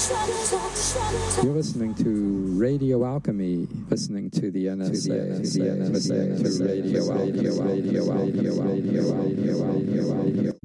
You're listening to Radio Alchemy, listening to the NSA, listening to Radio Alchemy.